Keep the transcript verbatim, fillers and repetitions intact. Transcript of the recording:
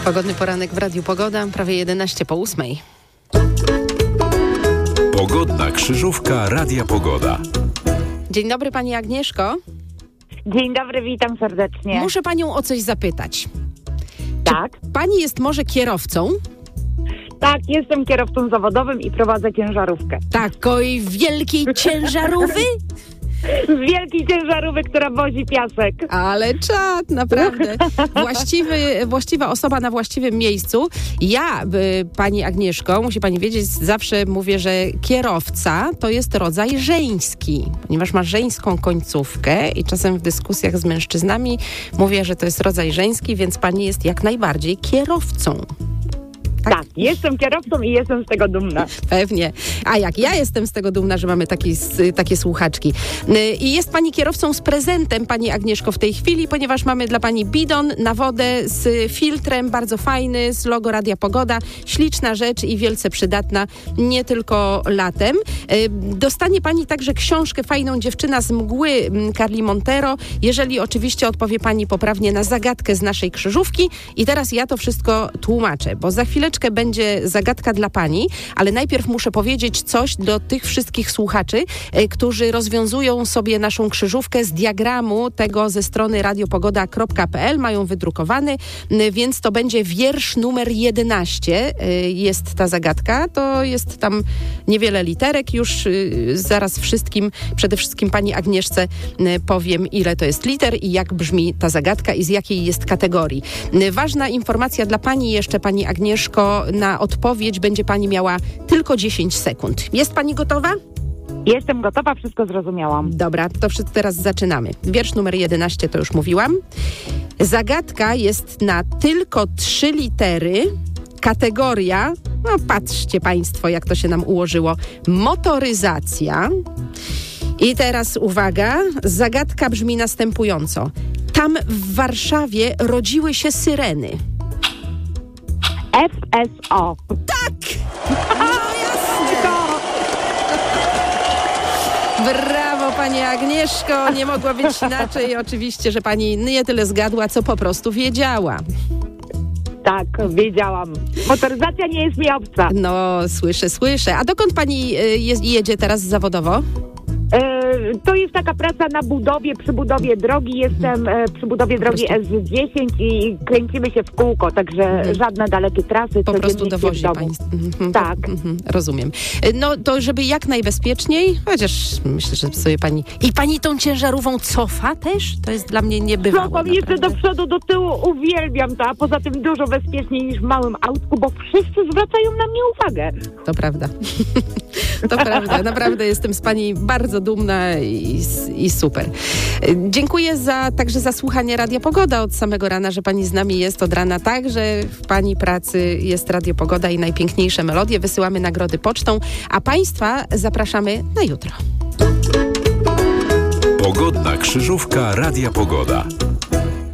Pogodny poranek w Radiu Pogoda, prawie jedenaście po ósmej. Pogodna krzyżówka Radia Pogoda. Dzień dobry pani Agnieszko. Dzień dobry, witam serdecznie. Muszę panią o coś zapytać. Tak? Czy pani jest może kierowcą? Tak, jestem kierowcą zawodowym i prowadzę ciężarówkę. Takiej wielkiej ciężarówki? Z wielkiej ciężarówki, która wozi piasek. Ale czad, naprawdę. Właściwy, właściwa osoba na właściwym miejscu. Ja, y, pani Agnieszko, musi pani wiedzieć, zawsze mówię, że kierowca to jest rodzaj żeński, ponieważ ma żeńską końcówkę i czasem w dyskusjach z mężczyznami mówię, że to jest rodzaj żeński, więc pani jest jak najbardziej kierowcą. Tak? tak, jestem kierowcą i jestem z tego dumna. Pewnie. A jak ja jestem z tego dumna, że mamy taki, takie słuchaczki. I jest pani kierowcą z prezentem, pani Agnieszko, w tej chwili, ponieważ mamy dla pani bidon na wodę z filtrem, bardzo fajny, z logo Radia Pogoda. Śliczna rzecz i wielce przydatna, nie tylko latem. Dostanie pani także książkę fajną Dziewczyna z mgły Carli Montero, jeżeli oczywiście odpowie pani poprawnie na zagadkę z naszej krzyżówki. I teraz ja to wszystko tłumaczę, bo za chwilę będzie zagadka dla pani, ale najpierw muszę powiedzieć coś do tych wszystkich słuchaczy, y, którzy rozwiązują sobie naszą krzyżówkę z diagramu tego ze strony radiopogoda kropka p l. Mają wydrukowany, y, więc to będzie wiersz numer jedenaście. Y, jest ta zagadka. To jest tam niewiele literek. Już y, zaraz wszystkim, przede wszystkim pani Agnieszce y, powiem, ile to jest liter i jak brzmi ta zagadka i z jakiej jest kategorii. Y, ważna informacja dla pani jeszcze, pani Agnieszko. Na odpowiedź będzie pani miała tylko dziesięć sekund. Jest pani gotowa? Jestem gotowa, wszystko zrozumiałam. Dobra, to wszyscy teraz zaczynamy. Wiersz numer jedenaście to już mówiłam. Zagadka jest na tylko trzy litery. Kategoria, no patrzcie państwo, jak to się nam ułożyło. Motoryzacja. I teraz uwaga, zagadka brzmi następująco. Tam w Warszawie rodziły się syreny. F S O. Tak! No jasne! Brawo, pani Agnieszko! Nie mogło być inaczej. Oczywiście, że pani nie tyle zgadła, co po prostu wiedziała. Tak, wiedziałam. Motoryzacja nie jest mi obca. No, słyszę, słyszę. A dokąd pani y, jest, jedzie teraz zawodowo? To jest taka praca na budowie, przy budowie drogi. Jestem przy budowie drogi S dziesięć i kręcimy się w kółko, także mhm. żadne dalekie trasy. Po prostu dowozi pani. Mhm. Tak. Mhm. Rozumiem. No to żeby jak najbezpieczniej, chociaż myślę, że sobie pani... I pani tą ciężarówką cofa też? To jest dla mnie niebywałe. Cofam jeszcze do przodu, do tyłu, uwielbiam to, a poza tym dużo bezpieczniej niż w małym autku, bo wszyscy zwracają na mnie uwagę. To prawda. To prawda. Naprawdę jestem z pani bardzo dumna i, i super. Dziękuję za, także za słuchanie Radia Pogoda od samego rana, że pani z nami jest od rana, tak, że w pani pracy jest Radio Pogoda i najpiękniejsze melodie. Wysyłamy nagrody pocztą, a państwa zapraszamy na jutro. Pogodna krzyżówka Radia Pogoda.